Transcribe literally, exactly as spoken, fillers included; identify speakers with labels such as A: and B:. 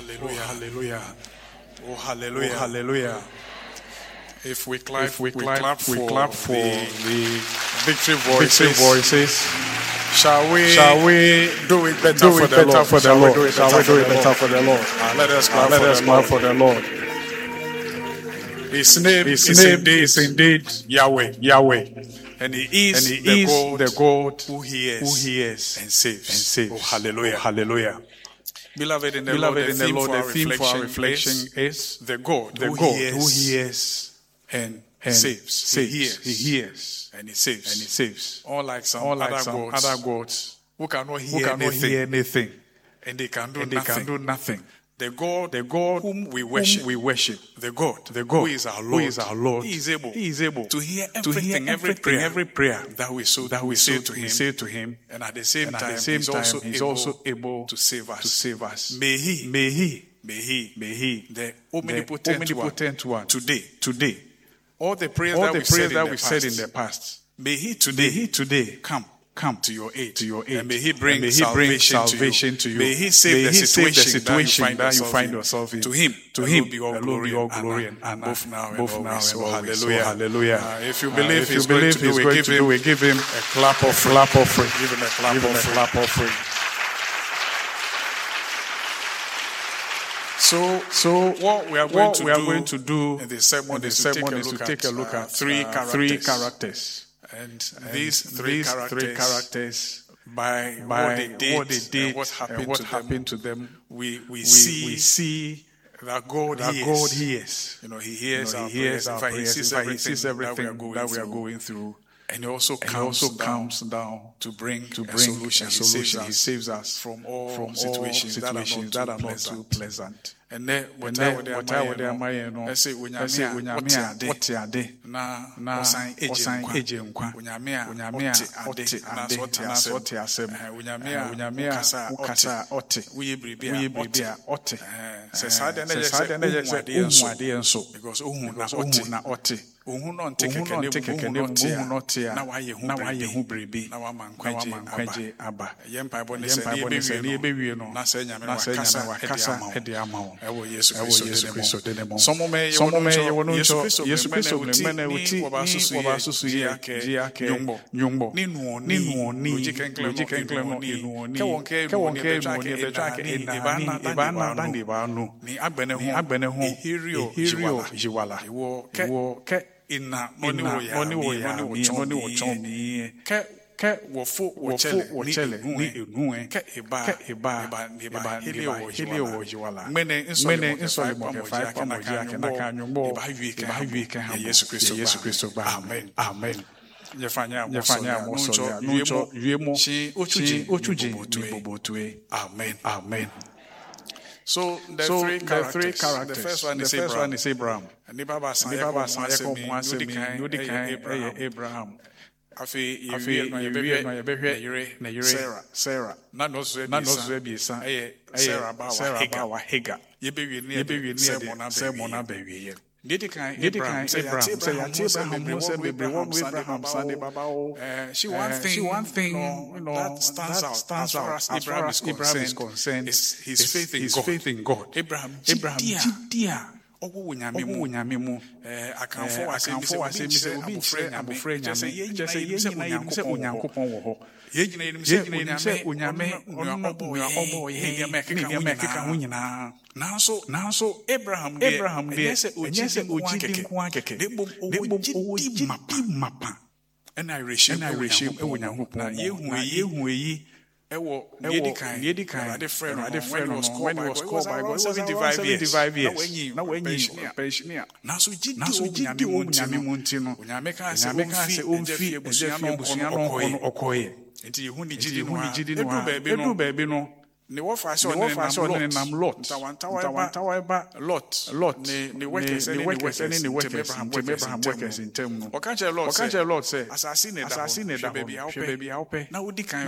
A: hallelujah, hallelujah. Oh, hallelujah, oh, hallelujah. If we clap, if we, we clap, clap for, we clap for the, the victory voices, victory voices. Shall we, shall we do it better, do it for, better the for the Lord? Shall we do it better for the Lord? Uh, let us clap, uh, let for, us the clap for the Lord. His name, His is, name indeed, is indeed Yahweh, Yahweh, and He is, and he the, is God, the God who hears, who hears and saves. And saves. Oh, hallelujah, oh, hallelujah. Beloved in the Beloved Lord, the, in the, theme, Lord, the theme for our reflection is, is the God, the who, God hears, who hears and, and saves. saves. He hears, He hears and He saves. And He saves. All like some, All like other, some gods, other gods who cannot hear, who cannot anything, hear anything, and they can do, and nothing. They can do nothing. The God, the God whom we worship, whom we worship, the God, the God who is our Lord, who is our Lord. He is able, He is able to hear everything, to hear every prayer, every prayer that we so that we say to Him, say to Him, and at the same time, the same He's, time also, he's able also able to save us, to save us. May He, may He, may He, may He, the omnipotent, the omnipotent one, one, today, today, all the prayers all that the we prayers said, that in, we the said in the past, may He today, may He today come. Come to your aid, to your aid, and may He bring, may he bring salvation, salvation to, you. to you. May He save may the he situation, save the situation that, you that you find yourself in. To Him, to Him, be all glory, all glory and honor, both now and both always. Now and so, always. Hallelujah, so, hallelujah. Uh, if you believe, uh, if He's you believe He's going to do, we give Him a clap of clap offering. Give Him a clap of clap offering. So, so what we are going, to, we are do going to do in the sermon is to take a look at three characters. And, and these three these characters, three characters by, by what they did, what, they did and what happened, and what to, happened them, to them, we, we, we, see, we see that God, that hears. God hears. You know, He hears, you know, he our hears our prayers. He sees everything, he sees everything that we are going, that we are going through. And He also, and comes, also down comes down to bring, to bring a solution. A solution. He, saves he saves us from all, from situations, situations that are not too pleasant. And then, what I would I say, when I say, when I say, what I did, na na osan eje nkwa, onyame a ote ade, na so ote asem, onyame a onyame a ukasa ote, uye bribi a ote, se sade na je se umuade enso, because ohun na ote. Ohun no ntekeke ne ohun no tia na waye hu bribi na wama nkwaje aba yempa bo ne se ne ebewie no na se nyame wakasa ede ama wo ewo Yesu Kristo de mo somo me ye wono Yesu Kristo me na uti wo ba susu ye ake nyumbo ni nuo ni logike nkle no inu ni ke wonke no ni be track eba na dande ba no ni agbene ho hirio jiwala wo ke ina moni wo ya moni wo ya moni wo chon ke ke wo fo wo chele ni enu e ke eba eba eba hili wo jiwala mene insole mo ke five pa mo ja ke na ka nyumbo eba hwie ke ha hwie ke ha Yesu Kristo Yesu Kristo ba amen amen yefanya mo yefanya mo so ya nuncho yemo chi ochuji ochuji bobotue amen amen. So the, so three, the characters. three characters. The first one, the is, first Abraham. one is Abraham. And Abraham Abraham. Afi afi Sarah. Sarah. Sarah. Na no so be Sarah. Sarah ba wa Hagar. Ye be wi ne be sermon na be wi ye. Did kind Abraham say Abraham say Abraham Abraham Sunday baba o. She one thing she one thing you know that stands out stands out as far as Abraham is concerned is his faith in God. Faith in God. Abraham Abraham jidia owo nyame mu nyame mu eh akanfo asem se obi nche abofra nyame just ye nyina se onyankopon wo ho ye nyina se onyame ono obo ye nyame keka ho nyina nanso nanso Abraham de Abraham de se ogidi nko akeke de bom ogidi mapa and I receive and I receive e onyankopon na ye hu ye hu yi ewo yedikan yedikan the friend the friend was called by God seventy-five years na wenyi pensioner na so gidi o nyame mu ntino nyame ka se omfi ebusua no okoye enti yehu ni gidi no edu baabi no ne wo fa so ne nam lot tawantawa ba lot lot ne ne workers ne workers ne workers Abraham workers in term no o ka che lot say asasi ne da hwe baabi a wo pe na wodi kan